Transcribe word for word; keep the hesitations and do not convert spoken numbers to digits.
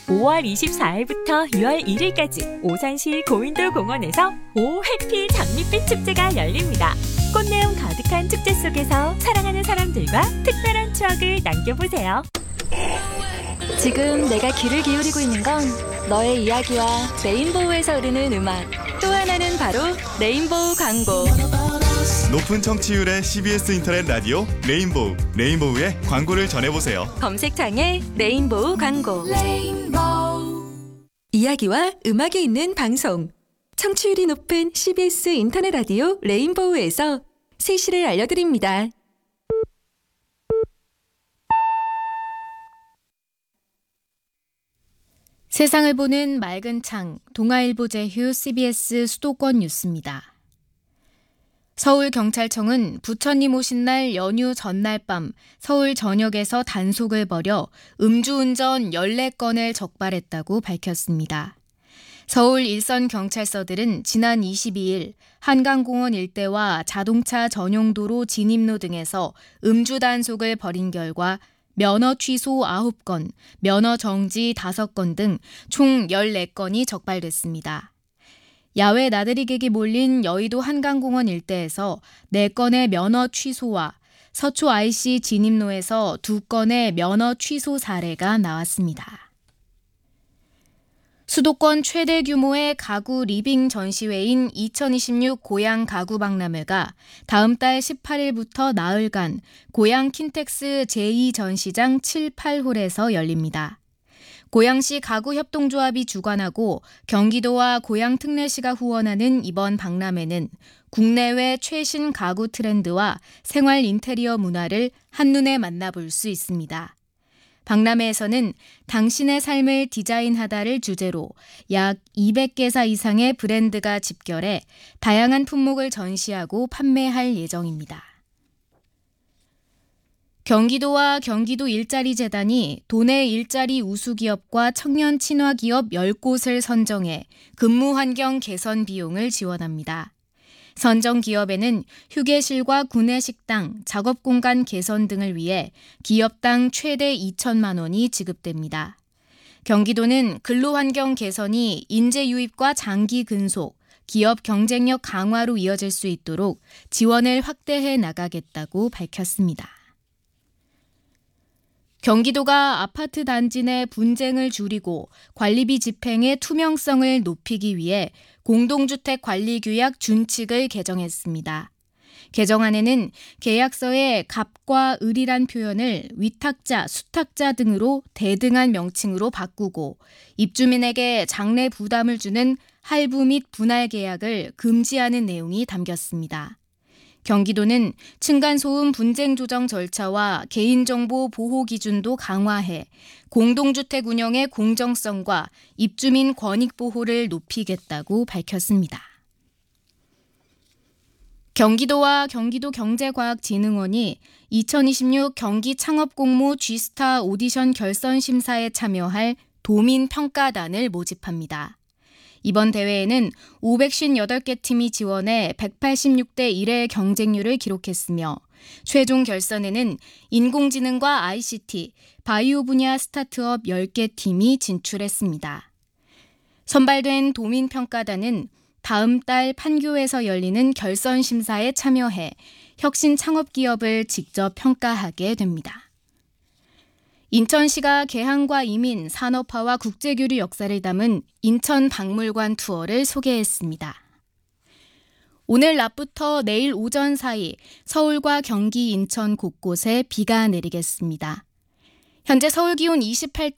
오월 이십사일부터 유월 일일까지 오산시 고인돌 공원에서 오 해피 장밋빛 축제가 열립니다. 꽃내음 가득한 축제 속에서 사랑하는 사람들과 특별한 추억을 남겨보세요. 지금 내가 귀를 기울이고 있는 건 너의 이야기와 레인보우에서 흐르는 음악, 또 하나는 바로 레인보우 광고. 높은 청취율의 씨비에스 인터넷 라디오 레인보우, 레인보우의 광고를 전해보세요. 검색창에 레인보우 광고. 레인보우. 이야기와 음악이 있는 방송. 청취율이 높은 씨비에스 인터넷 라디오 레인보우에서 세시를 알려드립니다. 세상을 보는 맑은 창, 동아일보 제휴 씨비에스 수도권 뉴스입니다. 서울경찰청은 부처님 오신 날 연휴 전날 밤 서울 전역에서 단속을 벌여 음주운전 열네 건을 적발했다고 밝혔습니다. 서울 일선 경찰서들은 지난 이십이일 한강공원 일대와 자동차 전용도로 진입로 등에서 음주 단속을 벌인 결과 면허 취소 아홉 건, 면허 정지 다섯 건 등 총 열네 건이 적발됐습니다. 야외 나들이객이 몰린 여의도 한강공원 일대에서 네 건의 면허 취소와 서초 아이씨 진입로에서 두 건의 면허 취소 사례가 나왔습니다. 수도권 최대 규모의 가구 리빙 전시회인 이천이십육 고양 가구 박람회가 다음 달 십팔일부터 나흘간 고양 킨텍스 제이 전시장 칠, 팔홀에서 열립니다. 고양시 가구협동조합이 주관하고 경기도와 고양특례시가 후원하는 이번 박람회는 국내외 최신 가구 트렌드와 생활 인테리어 문화를 한눈에 만나볼 수 있습니다. 박람회에서는 당신의 삶을 디자인하다를 주제로 약 이백 개사 이상의 브랜드가 집결해 다양한 품목을 전시하고 판매할 예정입니다. 경기도와 경기도 일자리재단이 도내 일자리 우수기업과 청년 친화기업 십 곳을 선정해 근무 환경 개선 비용을 지원합니다. 선정 기업에는 휴게실과 구내식당, 작업공간 개선 등을 위해 기업당 최대 이천만 원이 지급됩니다. 경기도는 근로환경 개선이 인재 유입과 장기 근속, 기업 경쟁력 강화로 이어질 수 있도록 지원을 확대해 나가겠다고 밝혔습니다. 경기도가 아파트 단지 내 분쟁을 줄이고 관리비 집행의 투명성을 높이기 위해 공동주택 관리규약 준칙을 개정했습니다. 개정안에는 계약서에 갑과 을이란 표현을 위탁자, 수탁자 등으로 대등한 명칭으로 바꾸고 입주민에게 장래 부담을 주는 할부 및 분할 계약을 금지하는 내용이 담겼습니다. 경기도는 층간소음 분쟁 조정 절차와 개인정보 보호 기준도 강화해 공동주택 운영의 공정성과 입주민 권익 보호를 높이겠다고 밝혔습니다. 경기도와 경기도경제과학진흥원이 이천이십육 경기창업공모 G스타 오디션 결선 심사에 참여할 도민평가단을 모집합니다. 이번 대회에는 오백오십팔 개 팀이 지원해 백팔십육 대 일의 경쟁률을 기록했으며 최종 결선에는 인공지능과 아이씨티, 바이오 분야 스타트업 열 개 팀이 진출했습니다. 선발된 도민평가단은 다음 달 판교에서 열리는 결선 심사에 참여해 혁신 창업 기업을 직접 평가하게 됩니다. 인천시가 개항과 이민, 산업화와 국제교류 역사를 담은 인천박물관 투어를 소개했습니다. 오늘 낮부터 내일 오전 사이 서울과 경기, 인천 곳곳에 비가 내리겠습니다. 현재 서울 기온 이십팔 도